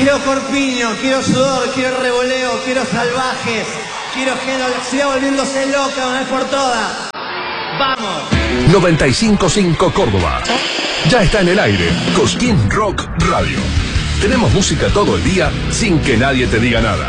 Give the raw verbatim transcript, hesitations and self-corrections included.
Quiero corpiño, quiero sudor, quiero revoleo, quiero salvajes, quiero que la ciudad volviéndose loca una vez por todas. ¡Vamos! noventa y cinco punto cinco Córdoba. Ya está en el aire. Cosquín Rock Radio. Tenemos música todo el día sin que nadie te diga nada.